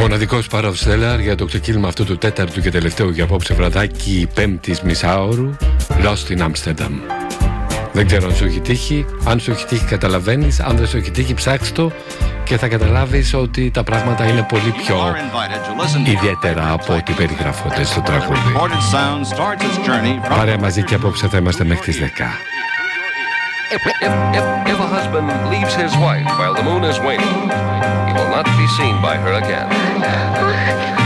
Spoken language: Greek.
Μοναδικός παραυστέλλαρ για το ξεκίνημα αυτού του τέταρτου και τελευταίου για απόψε βραδάκι πέμπτης μισάωρου, Lost in Amsterdam. Δεν ξέρω αν σου έχει τύχει. Αν σου έχει τύχει καταλαβαίνεις. Αν δεν σου έχει τύχει ψάξ' το και θα καταλάβεις ότι τα πράγματα είναι πολύ πιο ιδιαίτερα από ό,τι περιγραφόνται στο τραγούδι. Παρέα μαζί και απόψε θα είμαστε μέχρι τις 10. If a husband leaves his wife while the moon is waning, he will not be seen by her again.